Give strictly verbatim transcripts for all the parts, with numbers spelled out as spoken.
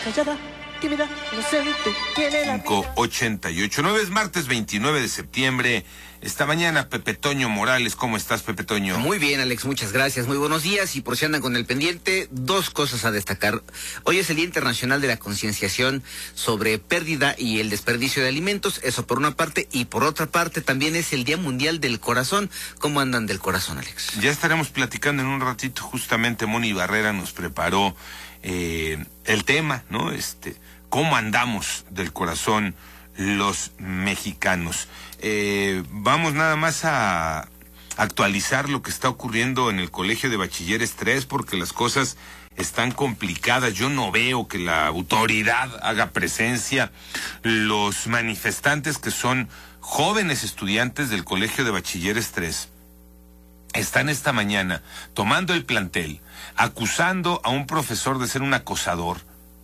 callada, tímida, inocente, tiene la cinco ochenta y ocho. nueve es martes veintinueve de septiembre. Esta mañana, Pepe Toño Morales. ¿Cómo estás, Pepe Toño? Muy bien, Alex, muchas gracias. Muy buenos días. Y por si andan con el pendiente, dos cosas a destacar. Hoy es el Día Internacional de la Concienciación sobre Pérdida y el Desperdicio de Alimentos. Eso por una parte. Y por otra parte, también es el Día Mundial del Corazón. ¿Cómo andan del corazón, Alex? Ya estaremos platicando en un ratito. Justamente Moni Barrera nos preparó eh, el tema, ¿no? Este, ¿cómo andamos del corazón los mexicanos? Eh, vamos nada más a actualizar lo que está ocurriendo en el Colegio de Bachilleres tres, porque las cosas están complicadas. Yo no veo que la autoridad haga presencia. Los manifestantes, que son jóvenes estudiantes del Colegio de Bachilleres tres, están esta mañana tomando el plantel, acusando a un profesor de ser un acosador,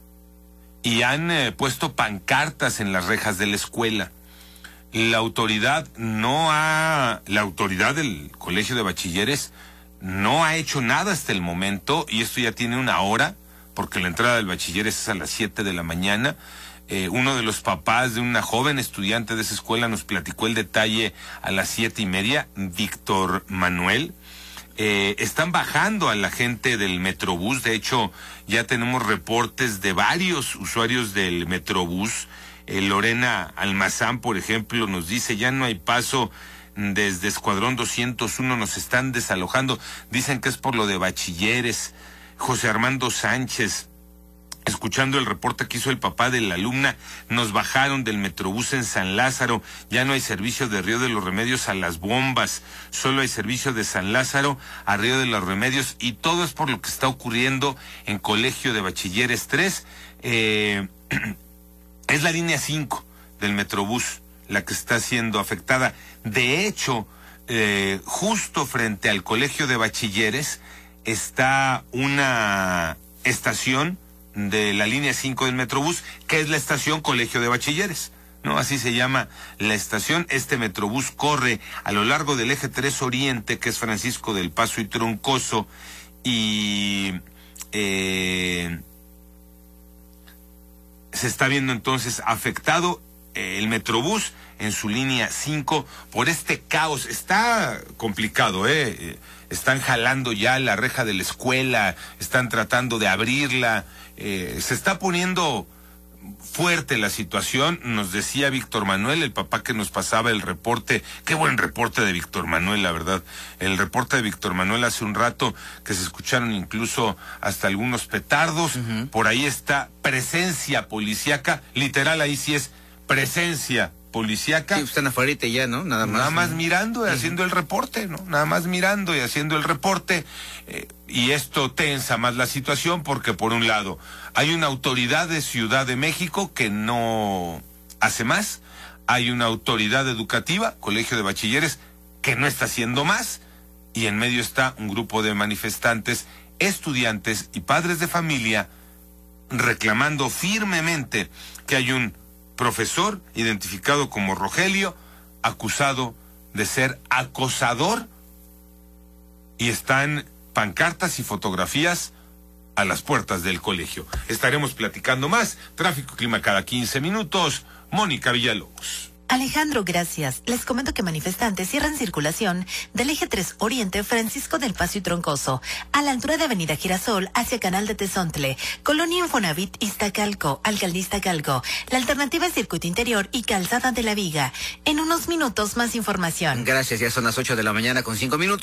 y han eh, puesto pancartas en las rejas de la escuela. La autoridad no ha, la autoridad del Colegio de Bachilleres no ha hecho nada hasta el momento, y esto ya tiene una hora, porque la entrada del bachilleres es a las siete de la mañana. Eh, uno de los papás de una joven estudiante de esa escuela nos platicó el detalle a las siete y media, Víctor Manuel. Eh, están bajando a la gente del Metrobús. De hecho, ya tenemos reportes de varios usuarios del Metrobús. Eh, Lorena Almazán, por ejemplo, nos dice: ya no hay paso desde Escuadrón doscientos uno, nos están desalojando. Dicen que es por lo de Bachilleres. José Armando Sánchez, escuchando el reporte que hizo el papá de la alumna: nos bajaron del Metrobús en San Lázaro, ya no hay servicio de Río de los Remedios a Las Bombas, solo hay servicio de San Lázaro a Río de los Remedios, y todo es por lo que está ocurriendo en Colegio de Bachilleres tres. Eh, es la línea cinco del Metrobús la que está siendo afectada. De hecho, eh, justo frente al Colegio de Bachilleres está una estación de la línea cinco del Metrobús, que es la estación Colegio de Bachilleres, ¿no? Así se llama la estación. Este Metrobús corre a lo largo del eje tres Oriente, que es Francisco del Paso y Troncoso, y eh, se está viendo entonces afectado eh, el Metrobús en su línea cinco por este caos. Está complicado, ¿eh? Están jalando ya la reja de la escuela, están tratando de abrirla. Eh, se está poniendo fuerte la situación. Nos decía Víctor Manuel, el papá que nos pasaba el reporte. Qué buen reporte de Víctor Manuel, la verdad. El reporte de Víctor Manuel hace un rato, que se escucharon incluso hasta algunos petardos. Uh-huh. Por ahí está presencia policíaca, literal, ahí sí es presencia policíaca. Sí, están afuera ya, ¿no? Nada más. Nada más ¿no? mirando y Uh-huh. haciendo el reporte, ¿no? Nada más mirando y haciendo el reporte. Eh, y esto tensa más la situación, porque por un lado hay una autoridad de Ciudad de México que no hace más, hay una autoridad educativa, Colegio de Bachilleres, que no está haciendo más, y en medio está un grupo de manifestantes, estudiantes y padres de familia reclamando firmemente que hay un profesor identificado como Rogelio, acusado de ser acosador, y están pancartas y fotografías a las puertas del colegio. Estaremos platicando más. Tráfico, clima cada quince minutos. Mónica Villalobos. Alejandro, gracias. Les comento que manifestantes cierran circulación del eje tres Oriente, Francisco del Paso y Troncoso, a la altura de Avenida Girasol hacia Canal de Tezontle, Colonia Infonavit Iztacalco, Alcaldía Calco. La alternativa es Circuito Interior y Calzada de la Viga. En unos minutos más información. Gracias, ya son las ocho de la mañana con cinco minutos.